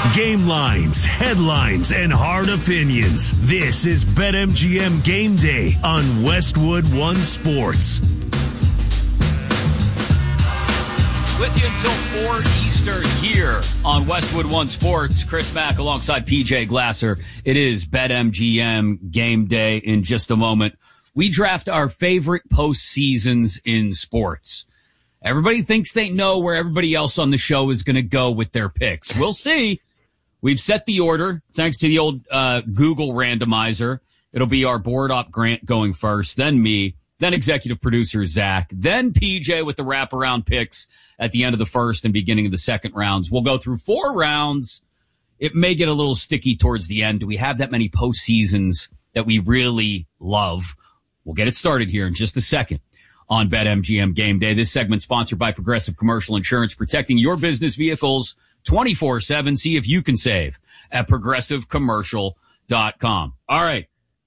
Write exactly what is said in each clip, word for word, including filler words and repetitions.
Game lines, headlines, and hard opinions. This is BetMGM Game Day on Westwood One Sports. With you until four Eastern here on Westwood One Sports. Chris Mack alongside P J Glasser. It is BetMGM Game Day. In just a moment, we draft our favorite postseasons in sports. Everybody thinks they know where everybody else on the show is going to go with their picks. We'll see. We've set the order thanks to the old uh, Google randomizer. It'll be our board op Grant going first, then me, then executive producer Zach, then P J with the wraparound picks at the end of the first and beginning of the second rounds. We'll go through four rounds. It may get a little sticky towards the end. Do we have that many postseasons that we really love? We'll get it started here in just a second on BetMGM Game Day. This segment sponsored by Progressive Commercial Insurance, protecting your business vehicles twenty-four seven. See if you can save at progressive commercial dot com. All right.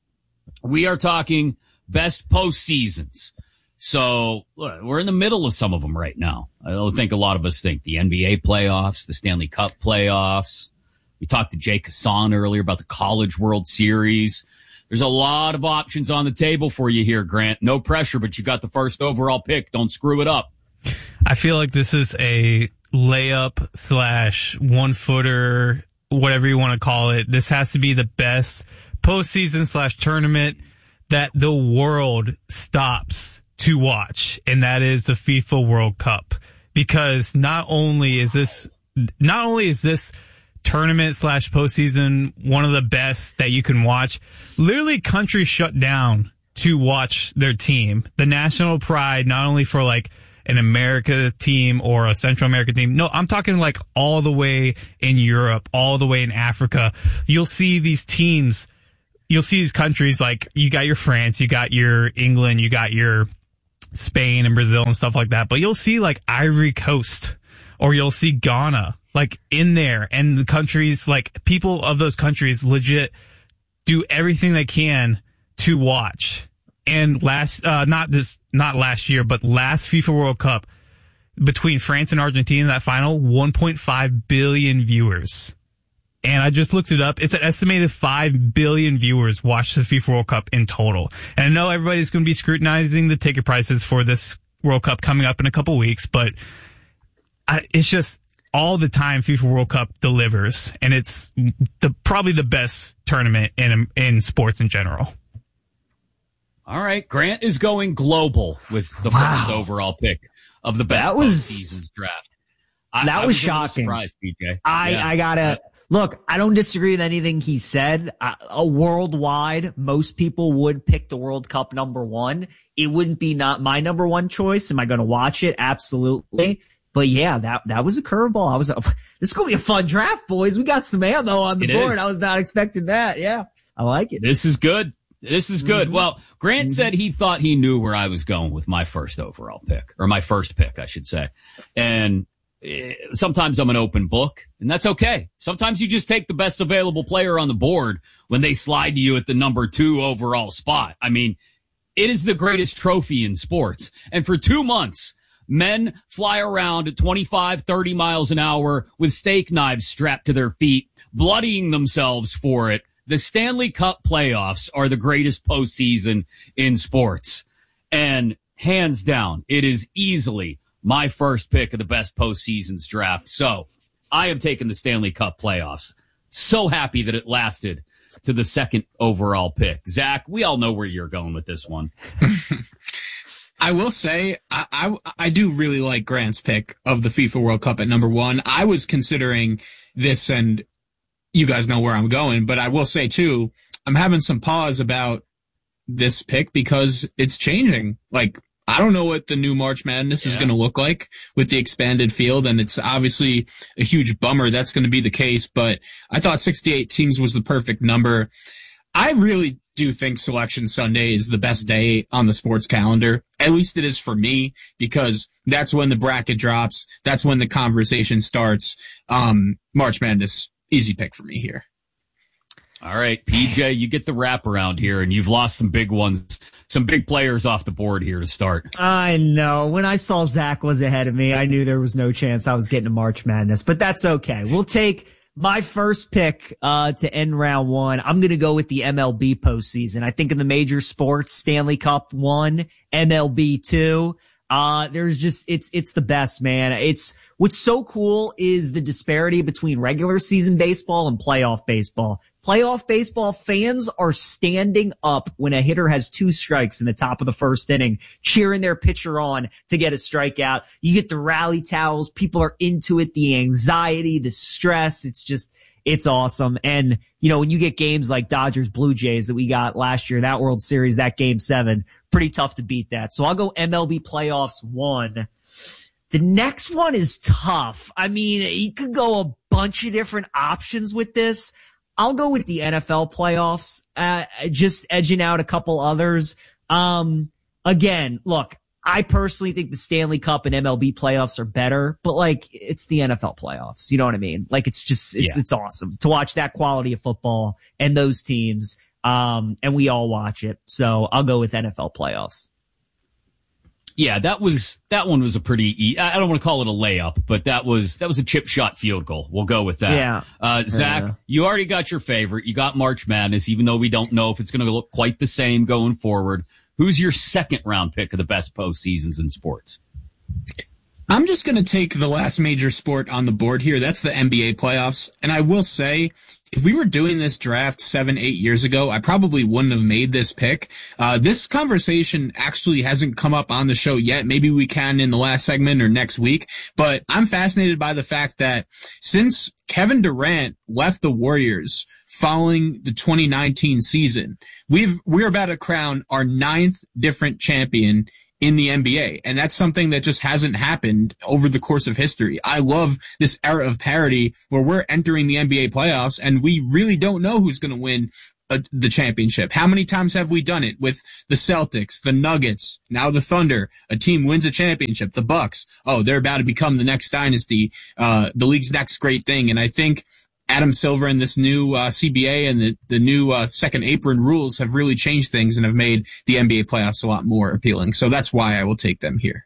We are talking best postseasons. So look, we're in the middle of some of them right now. I don't think a lot of us think the N B A playoffs, the Stanley Cup playoffs. We talked to Jay Kassan earlier about the College World Series. There's a lot of options on the table for you here, Grant. No pressure, but you got the first overall pick. Don't screw it up. I feel like this is a layup slash one footer, whatever you want to call it. This has to be the best postseason slash tournament that the world stops to watch, and that is the FIFA World Cup. Because not only is this, not only is this tournament slash postseason one of the best that you can watch, literally countries shut down to watch their team. The national pride, not only for like an America team or a Central America team. No, I'm talking like all the way in Europe, all the way in Africa. You'll see these teams, you'll see these countries like you got your France, you got your England, you got your Spain and Brazil and stuff like that. But you'll see like Ivory Coast or you'll see Ghana like in there, and the countries, like people of those countries legit do everything they can to watch. And last, uh, not this, not last year, but last FIFA World Cup between France and Argentina, that final, one point five billion viewers. And I just looked it up. It's an estimated five billion viewers watched the FIFA World Cup in total. And I know everybody's going to be scrutinizing the ticket prices for this World Cup coming up in a couple weeks, but I, it's just all the time FIFA World Cup delivers. And it's the, probably the best tournament in, in sports in general. All right, Grant is going global with the wow. first overall pick of the best that was, season's draft. I, that I was, was shocking. Surprised, P J. I, yeah. I gotta look. I don't disagree with anything he said. Uh, a worldwide, most people would pick the World Cup number one. It wouldn't be not my number one choice. Am I going to watch it? Absolutely. But yeah, that that was a curveball. I was a, this is gonna be a fun draft, boys. We got some ammo on the it board. Is. I was not expecting that. Yeah, I like it. This is good. This is good. Mm-hmm. Well, Grant mm-hmm. said he thought he knew where I was going with my first overall pick, or my first pick, I should say. And eh, sometimes I'm an open book, and that's okay. Sometimes you just take the best available player on the board when they slide to you at the number two overall spot. I mean, it is the greatest trophy in sports. And for two months, men fly around at twenty-five, thirty miles an hour with steak knives strapped to their feet, bloodying themselves for it. The Stanley Cup playoffs are the greatest postseason in sports. And hands down, it is easily my first pick of the best postseasons draft. So I am taking the Stanley Cup playoffs. So happy that it lasted to the second overall pick. Zach, we all know where you're going with this one. I will say, I, I, I do really like Grant's pick of the FIFA World Cup at number one. I was considering this, and you guys know where I'm going, but I will say too, I'm having some pause about this pick because it's changing. Like, I don't know what the new March Madness yeah. is going to look like with the expanded field, and it's obviously a huge bummer that's going to be the case, but I thought sixty-eight teams was the perfect number. I really do think Selection Sunday is the best day on the sports calendar. At least it is for me, because that's when the bracket drops. That's when the conversation starts. Um, March Madness, easy pick for me here. All right, P J, you get the wraparound here, and you've lost some big ones, some big players off the board here to start. I know. When I saw Zach was ahead of me, I knew there was no chance I was getting to March Madness, but that's okay. We'll take My first pick uh to end round one, I'm going to go with the M L B postseason. I think in the major sports, Stanley Cup one, M L B two, uh there's just it's it's the best, man. It's what's so cool is the disparity between regular season baseball and playoff baseball. Playoff baseball fans are standing up when a hitter has two strikes in the top of the first inning, cheering their pitcher on to get a strikeout. You get the rally towels. People are into it. The anxiety, the stress. It's just, it's awesome. And, you know, when you get games like Dodgers Blue Jays that we got last year, that World Series, that game seven, pretty tough to beat that. So I'll go M L B playoffs one. The next one is tough. I mean, you could go a bunch of different options with this. I'll go with the N F L playoffs, uh, just edging out a couple others. Um, again, look, I personally think the Stanley Cup and M L B playoffs are better, but like, it's the N F L playoffs. You know what I mean? Like, it's just, it's, yeah. it's awesome to watch that quality of football and those teams. Um, and we all watch it. So I'll go with N F L playoffs. Yeah, that was, that one was a pretty, I don't want to call it a layup, but that was, that was a chip shot field goal. We'll go with that. Yeah. Uh, Zach, yeah. You already got your favorite. You got March Madness, even though we don't know if it's going to look quite the same going forward. Who's your second round pick of the best postseasons in sports? I'm just going to take the last major sport on the board here. That's the N B A playoffs. And I will say, if we were doing this draft seven, eight years ago, I probably wouldn't have made this pick. Uh, this conversation actually hasn't come up on the show yet. Maybe we can in the last segment or next week. But I'm fascinated by the fact that since Kevin Durant left the Warriors following the twenty nineteen season, we've, we're about to crown our ninth different champion in the N B A. And that's something that just hasn't happened over the course of history. I love this era of parity where we're entering the N B A playoffs and we really don't know who's going to win a, the championship. How many times have we done it with the Celtics, the Nuggets, now the Thunder? A team wins a championship, the Bucks. Oh, they're about to become the next dynasty, uh, the league's next great thing. And I think Adam Silver and this new uh, C B A and the, the new uh, second apron rules have really changed things and have made the N B A playoffs a lot more appealing. So that's why I will take them here.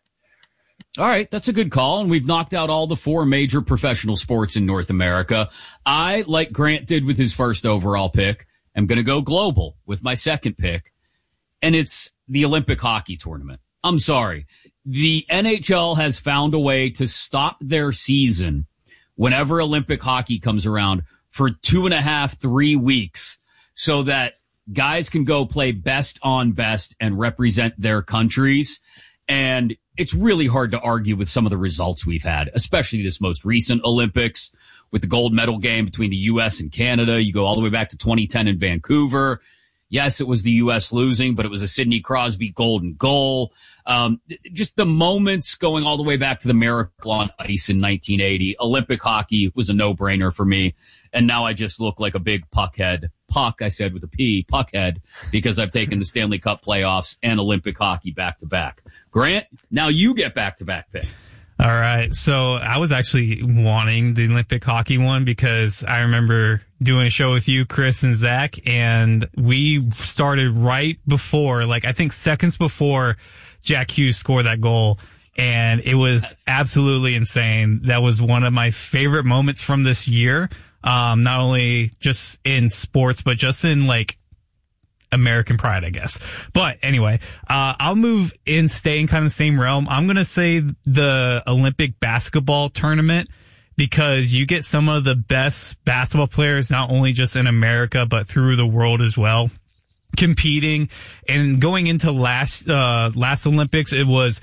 All right, that's a good call, and we've knocked out all the four major professional sports in North America. I, like Grant did with his first overall pick, am going to go global with my second pick, and it's the Olympic hockey tournament. I'm sorry. The N H L has found a way to stop their season whenever Olympic hockey comes around for two and a half, three weeks so that guys can go play best on best and represent their countries. And it's really hard to argue with some of the results we've had, especially this most recent Olympics with the gold medal game between the U S and Canada. You go all the way back to twenty ten in Vancouver. Yes, it was the U S losing, but it was a Sidney Crosby golden goal. Um, just the moments going all the way back to the miracle on ice in nineteen eighty. Olympic hockey was a no-brainer for me. And now I just look like a big puckhead. Puck, I said with a P, puckhead, because I've taken the Stanley Cup playoffs and Olympic hockey back to back. Grant, now you get back to back picks. All right. So I was actually wanting the Olympic hockey one because I remember doing a show with you, Chris and Zach, and we started right before, like I think seconds before Jack Hughes scored that goal. And it was yes. absolutely insane. That was one of my favorite moments from this year. Um, not only just in sports, but just in like American pride, I guess. But anyway, uh, I'll move in, stay in kind of the same realm. I'm going to say the Olympic basketball tournament because you get some of the best basketball players, not only just in America, but through the world as well, competing. And going into last, uh, last Olympics, it was,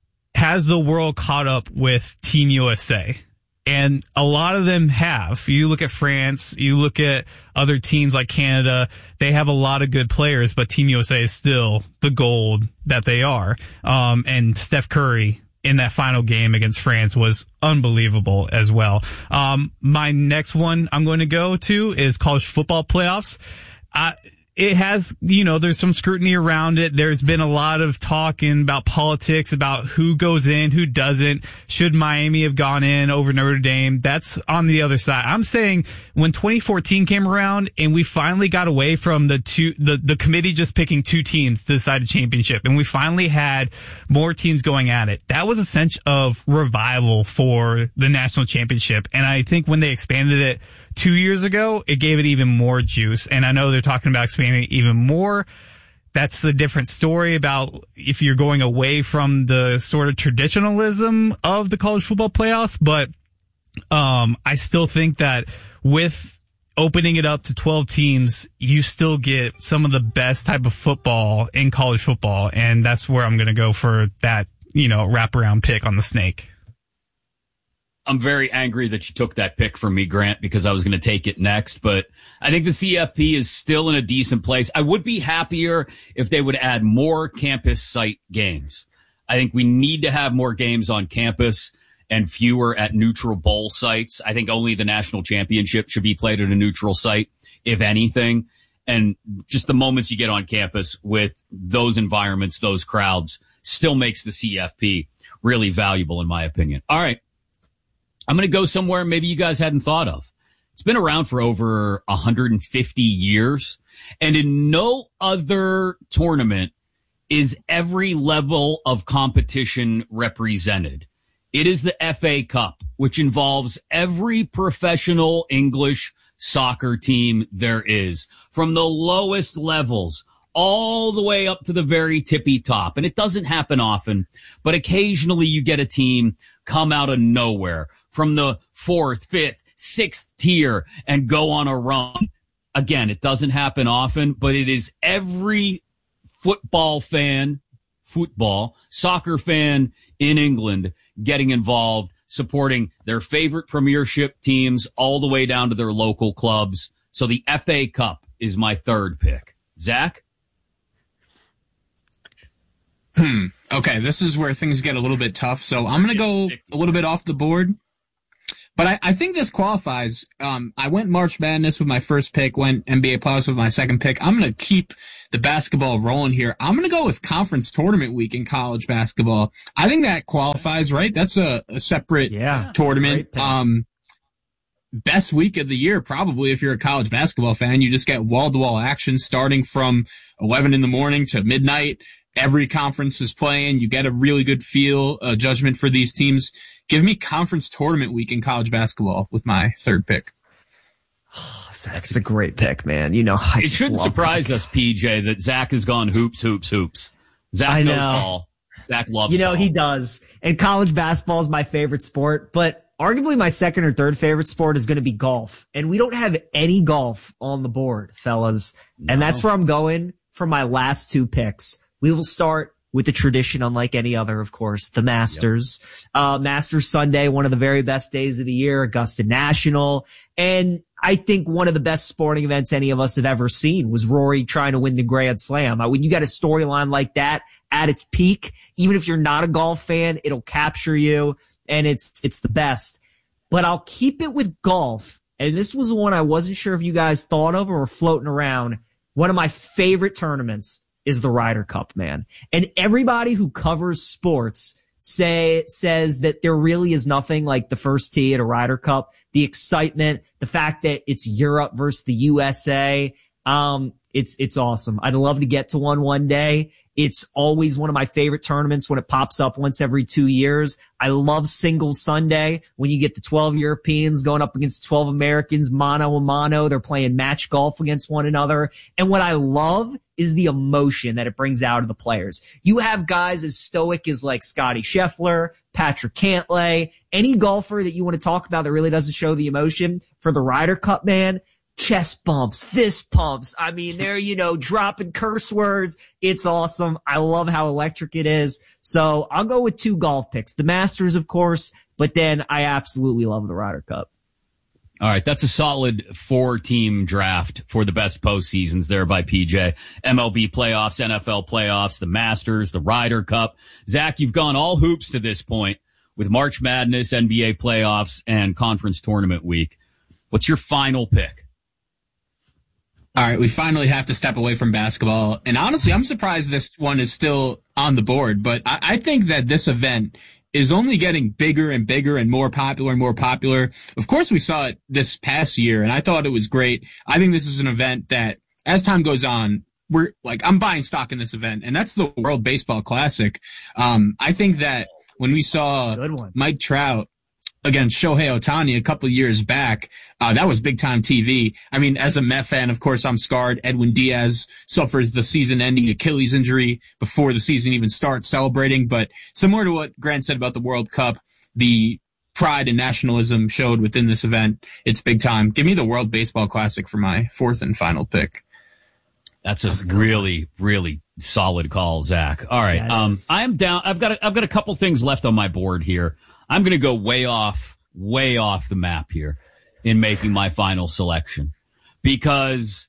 has the world caught up with Team U S A? And a lot of them have. You look at France, you look at other teams like Canada, they have a lot of good players, but Team U S A is still the gold that they are. Um, and Steph Curry in that final game against France was unbelievable as well. Um, my next one I'm going to go to is college football playoffs. I, It has, you know, there's some scrutiny around it. There's been a lot of talking about politics, about who goes in, who doesn't. Should Miami have gone in over Notre Dame? That's on the other side. I'm saying when twenty fourteen came around and we finally got away from the two, the, the committee just picking two teams to decide a championship, and we finally had more teams going at it, that was a sense of revival for the national championship. And I think when they expanded it two years ago, it gave it even more juice. And I know they're talking about expanding it even more. That's a different story about if you're going away from the sort of traditionalism of the college football playoffs. But um, I still think that with opening it up to twelve teams, you still get some of the best type of football in college football. And that's where I'm going to go for that, you know, wraparound pick on the snake. I'm very angry that you took that pick from me, Grant, because I was going to take it next. But I think the C F P is still in a decent place. I would be happier if they would add more campus site games. I think we need to have more games on campus and fewer at neutral bowl sites. I think only the national championship should be played at a neutral site, if anything. And just the moments you get on campus with those environments, those crowds, still makes the C F P really valuable, in my opinion. All right. I'm going to go somewhere maybe you guys hadn't thought of. It's been around for over one hundred fifty years, and in no other tournament is every level of competition represented. It is the F A Cup, which involves every professional English soccer team there is, from the lowest levels all the way up to the very tippy top. And it doesn't happen often, but occasionally you get a team come out of nowhere from the fourth, fifth, sixth tier and go on a run. Again, it doesn't happen often, but it is every football fan, football, soccer fan in England getting involved, supporting their favorite premiership teams all the way down to their local clubs. So the F A Cup is my third pick. Zach? Hmm. Okay, this is where things get a little bit tough. So I'm going to go a little bit off the board. But I, I think this qualifies. Um, I went March Madness with my first pick, went N B A Playoffs with my second pick. I'm going to keep the basketball rolling here. I'm going to go with Conference Tournament Week in college basketball. I think that qualifies, right? That's a, a separate yeah, tournament. Um, best week of the year, probably, if you're a college basketball fan. You just get wall-to-wall action starting from eleven in the morning to midnight. Every conference is playing. You get a really good feel, uh, judgment for these teams. Give me Conference Tournament Week in college basketball with my third pick. Oh, Zach's a great pick, man. You know, I it shouldn't surprise pick. us, P J, that Zach has gone hoops, hoops, hoops. Zach I knows know. ball. Zach loves You know, ball. he does. And college basketball is my favorite sport, but arguably my second or third favorite sport is going to be golf. And we don't have any golf on the board, fellas. No. And that's where I'm going for my last two picks. We will start with the tradition, unlike any other, of course, the Masters. Yep. Uh, Masters Sunday, one of the very best days of the year, Augusta National. And I think one of the best sporting events any of us have ever seen was Rory trying to win the Grand Slam. When you got a storyline like that at its peak, even if you're not a golf fan, it'll capture you, and it's it's the best. But I'll keep it with golf. And this was one I wasn't sure if you guys thought of or were floating around. One of my favorite tournaments is the Ryder Cup, man. And everybody who covers sports say says that there really is nothing like the first tee at a Ryder Cup. The excitement, the fact that it's Europe versus the U S A. Um, it's, it's awesome. I'd love to get to one one day. It's always one of my favorite tournaments when it pops up once every two years. I love Singles Sunday when you get the twelve Europeans going up against twelve Americans, mano a mano. They're playing match golf against one another. And what I love is the emotion that it brings out of the players. You have guys as stoic as like Scotty Scheffler, Patrick Cantlay, any golfer that you want to talk about that really doesn't show the emotion for the Ryder Cup, man. Chest bumps, fist pumps. I mean, they're, you know, dropping curse words. It's awesome. I love how electric it is. So I'll go with two golf picks. The Masters, of course, but then I absolutely love the Ryder Cup. All right, that's a solid four-team draft for the best postseasons there by P J. M L B playoffs, N F L playoffs, the Masters, the Ryder Cup. Zach, you've gone all hoops to this point with March Madness, N B A playoffs, and Conference Tournament Week. What's your final pick? All right, we finally have to step away from basketball. And honestly, I'm surprised this one is still on the board, but I, I think that this event is only getting bigger and bigger and more popular and more popular. Of course, we saw it this past year, and I thought it was great. I think this is an event that, as time goes on, we're like, I'm buying stock in this event, and that's the World Baseball Classic. Um, I think that when we saw Mike Trout against Shohei Ohtani a couple of years back. Uh, that was big time T V. I mean, as a Met fan, of course, I'm scarred. Edwin Diaz suffers the season ending Achilles injury before the season even starts, celebrating. But similar to what Grant said about the World Cup, the pride and nationalism showed within this event. It's big time. Give me the World Baseball Classic for my fourth and final pick. That's a really, really solid call, Zach. All right. Yeah, um, I'm down. I've got, a, I've got a couple things left on my board here. I'm going to go way off, way off the map here in making my final selection, because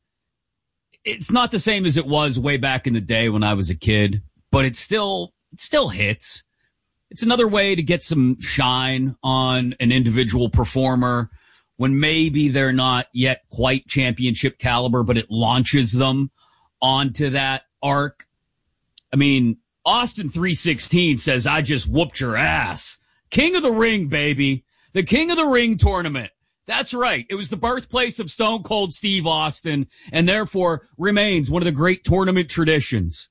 it's not the same as it was way back in the day when I was a kid, but it still, it still hits. It's another way to get some shine on an individual performer when maybe they're not yet quite championship caliber, but it launches them onto that arc. I mean, Austin three sixteen says, I just whooped your ass. King of the Ring, baby. The King of the Ring tournament. That's right. It was the birthplace of Stone Cold Steve Austin, and therefore remains one of the great tournament traditions,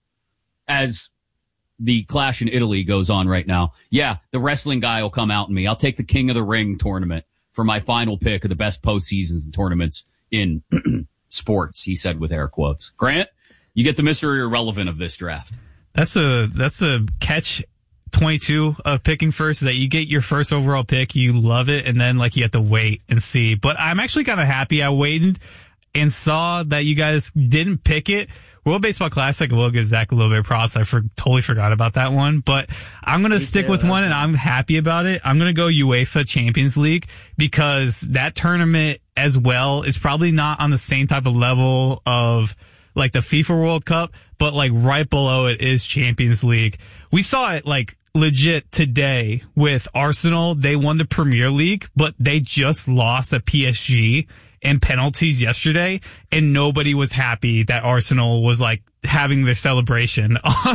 as the Clash in Italy goes on right now. Yeah, the wrestling guy will come out in me. I'll take the King of the Ring tournament for my final pick of the best postseasons and tournaments in sports, he said with air quotes. Grant, you get the mystery irrelevant of this draft. That's a that's a catch twenty-two of picking first, is that you get your first overall pick, you love it, and then like you have to wait and see. But I'm actually kind of happy I waited and saw that you guys didn't pick it. World Baseball Classic, I will give Zach a little bit of props. I for, totally forgot about that one, but I'm going to stick too, with one, and I'm happy about it. I'm going to go UEFA Champions League, because that tournament as well is probably not on the same type of level of like the FIFA World Cup, but like right below it is Champions League. We saw it like legit today with Arsenal. They won the Premier League, but they just lost at P S G in penalties yesterday, and nobody was happy that Arsenal was like having their celebration,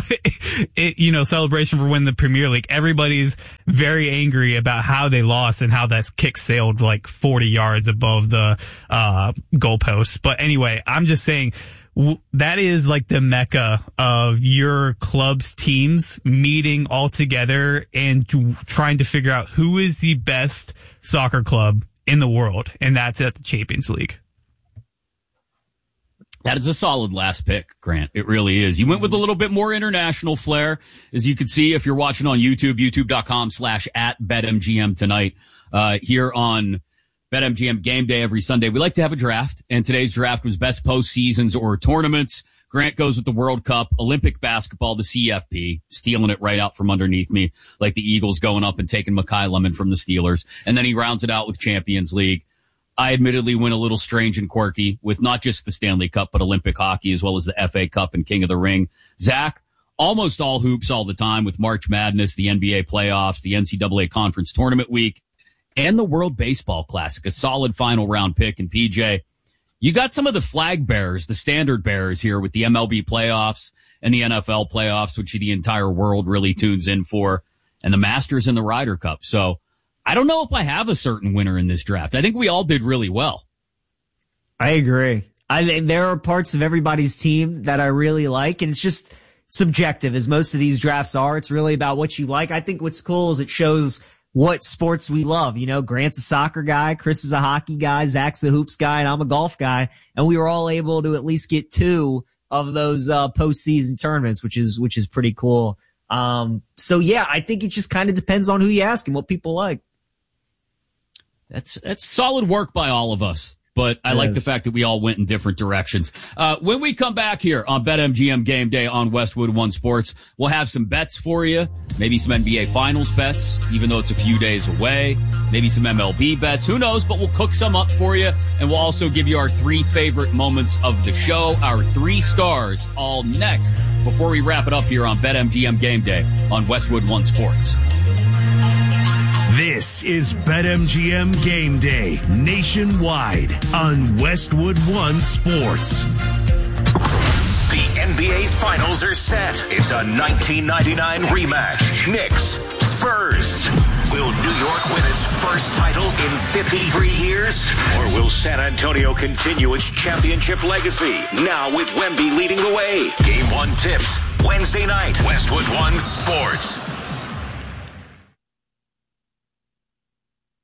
it, you know, celebration for winning the Premier League. Everybody's very angry about how they lost and how that kick sailed like forty yards above the uh goalposts. But anyway, I'm just saying, w- that is like the mecca of your club's teams meeting all together and to, trying to figure out who is the best soccer club in the world, and that's at the Champions League. That is a solid last pick, Grant. It really is. You went with a little bit more international flair, as you can see if you're watching on YouTube, youtube.com slash at BetMGM tonight. Uh, here on BetMGM Game Day every Sunday, we like to have a draft, and today's draft was best postseasons or tournaments. Grant goes with the World Cup, Olympic basketball, the C F P, stealing it right out from underneath me, like the Eagles going up and taking Mekhi Lemon from the Steelers. And then he rounds it out with Champions League. I admittedly went a little strange and quirky with not just the Stanley Cup, but Olympic hockey, as well as the F A Cup and King of the Ring. Zach, almost all hoops all the time with March Madness, the N B A playoffs, the N C double A Conference Tournament Week, and the World Baseball Classic, a solid final round pick. And P J, you got some of the flag bearers, the standard bearers here with the M L B playoffs and the N F L playoffs, which the entire world really tunes in for, and the Masters and the Ryder Cup. So I don't know if I have a certain winner in this draft. I think we all did really well. I agree. I think there are parts of everybody's team that I really like, and it's just subjective, as most of these drafts are. It's really about what you like. I think what's cool is it shows what sports we love. You know, Grant's a soccer guy, Chris is a hockey guy, Zach's a hoops guy, and I'm a golf guy. And we were all able to at least get two of those, uh, postseason tournaments, which is, which is pretty cool. Um, so yeah, I think it just kind of depends on who you ask and what people like. That's, that's solid work by all of us. But I It like is. the fact that we all went in different directions. Uh, when we come back here on BetMGM Game Day on Westwood One Sports, we'll have some bets for you. Maybe some N B A Finals bets, even though it's a few days away. Maybe some M L B bets. Who knows? But we'll cook some up for you. And we'll also give you our three favorite moments of the show, our three stars, all next before we wrap it up here on BetMGM Game Day on Westwood One Sports. This is BetMGM Game Day nationwide on Westwood One Sports. The N B A Finals are set. It's a nineteen ninety-nine rematch. Knicks, Spurs. Will New York win its first title in fifty-three years? Or will San Antonio continue its championship legacy? Now with Wemby leading the way. Game one tips Wednesday night. Westwood One Sports.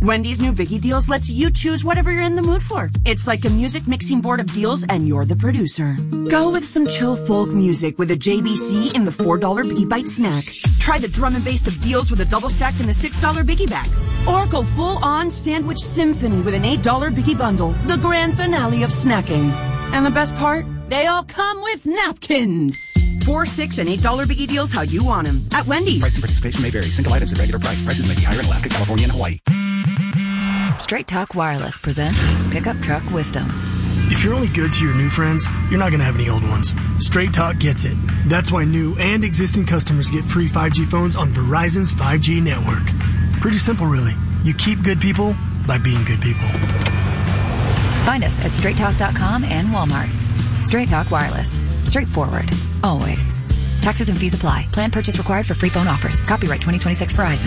Wendy's new Biggie Deals lets you choose whatever you're in the mood for. It's like a music mixing board of deals, and you're the producer. Go with some chill folk music with a J B C in the four dollar Biggie Bite snack. Try the drum and bass of deals with a double stack in the six dollar Biggie bag. Or go full-on sandwich symphony with an eight dollar Biggie bundle, the grand finale of snacking. And the best part? They all come with napkins. Four, six, and eight dollar Biggie Deals how you want them at Wendy's. Price and participation may vary. Single items at regular price. Prices may be higher in Alaska, California, and Hawaii. Straight Talk Wireless presents Pickup Truck Wisdom. If you're only good to your new friends, you're not going to have any old ones. Straight Talk gets it. That's why new and existing customers get free five G phones on Verizon's five G network. Pretty simple, really. You keep good people by being good people. Find us at straight talk dot com and Walmart. Straight Talk Wireless. Straightforward. Always. Taxes and fees apply. Plan purchase required for free phone offers. Copyright twenty twenty-six Verizon.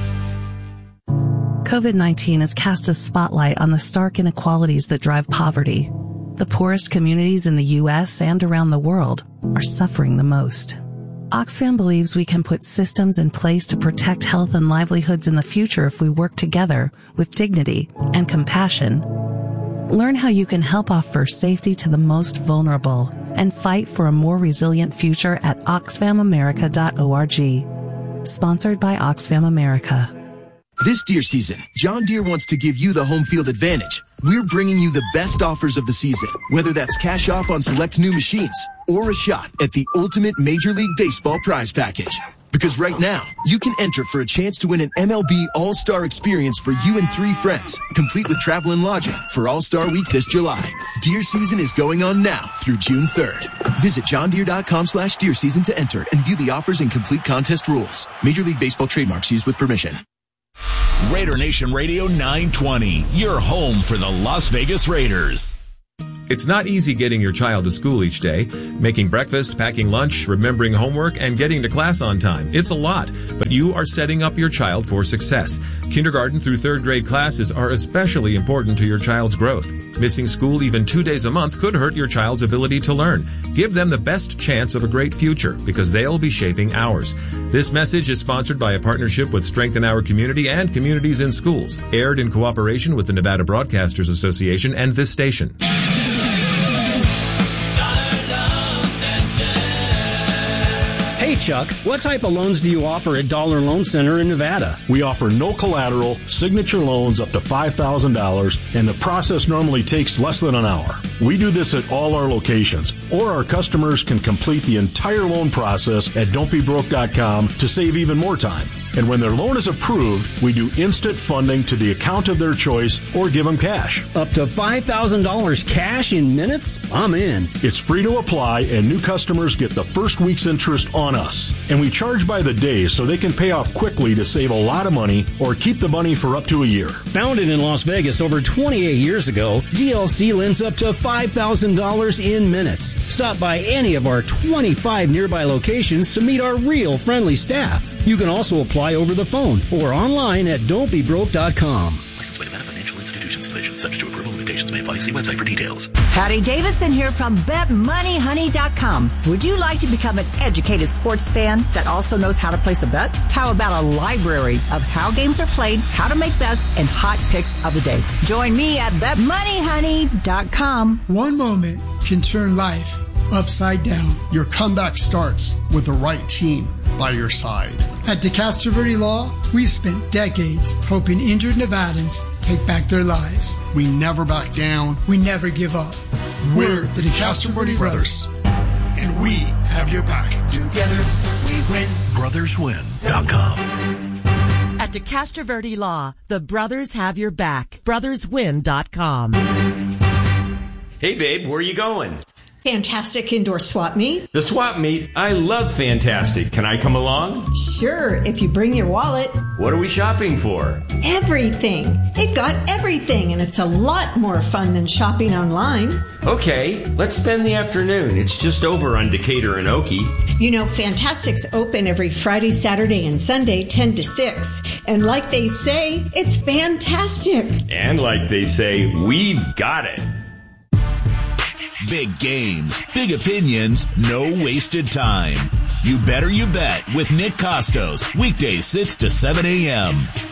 COVID nineteen has cast a spotlight on the stark inequalities that drive poverty. The poorest communities in the U S and around the world are suffering the most. Oxfam believes we can put systems in place to protect health and livelihoods in the future if we work together with dignity and compassion. Learn how you can help offer safety to the most vulnerable and fight for a more resilient future at oxfam america dot org. Sponsored by Oxfam America. This deer season, John Deere wants to give you the home field advantage. We're bringing you the best offers of the season, whether that's cash off on select new machines or a shot at the ultimate Major League Baseball prize package. Because right now, you can enter for a chance to win an M L B All-Star experience for you and three friends, complete with travel and lodging for All-Star Week this July. Deer season is going on now through June third. Visit john deere dot com slash deer season to enter and view the offers and complete contest rules. Major League Baseball trademarks used with permission. Raider Nation Radio nine twenty, your home for the Las Vegas Raiders. It's not easy getting your child to school each day. Making breakfast, packing lunch, remembering homework, and getting to class on time. It's a lot, but you are setting up your child for success. Kindergarten through third grade classes are especially important to your child's growth. Missing school even two days a month could hurt your child's ability to learn. Give them the best chance of a great future because they'll be shaping ours. This message is sponsored by a partnership with Strengthen Our Community and Communities in Schools, aired in cooperation with the Nevada Broadcasters Association and this station. Hey, Chuck, what type of loans do you offer at Dollar Loan Center in Nevada? We offer no collateral, signature loans up to five thousand dollars, and the process normally takes less than an hour. We do this at all our locations, or our customers can complete the entire loan process at don't be broke dot com to save even more time. And when their loan is approved, we do instant funding to the account of their choice or give them cash. Up to five thousand dollars cash in minutes? I'm in. It's free to apply, and new customers get the first week's interest on us. And we charge by the day so they can pay off quickly to save a lot of money or keep the money for up to a year. Founded in Las Vegas over twenty-eight years ago, D L C lends up to five thousand dollars in minutes. Stop by any of our twenty-five nearby locations to meet our real friendly staff. You can also apply over the phone or online at don't be broke dot com. Licensed by Nevada Financial Institutions Division. Subject to approval, limitations may apply. See website for details. Patty Davidson here from bet money honey dot com. Would you like to become an educated sports fan that also knows how to place a bet? How about a library of how games are played, how to make bets, and hot picks of the day? Join me at bet money honey dot com. One moment can turn life upside down. Your comeback starts with the right team by your side. At DeCastro Verde Law, we've spent decades helping injured Nevadans take back their lives. We never back down. We never give up. We're the DeCastro Verde Brothers, and we have your back. Together, we win. brothers win dot com. At DeCastro Verde Law, the brothers have your back. brothers win dot com. Hey, babe, where are you going? Fantastic Indoor Swap Meet. The swap meet? I love Fantastic. Can I come along? Sure, if you bring your wallet. What are we shopping for? Everything. They've got everything, and it's a lot more fun than shopping online. Okay, let's spend the afternoon. It's just over on Decatur and Okie. You know, Fantastic's open every Friday, Saturday, and Sunday, ten to six. And like they say, it's fantastic. And like they say, we've got it. Big games, big opinions, no wasted time. You Better You Bet with Nick Costos, weekdays six to seven a.m.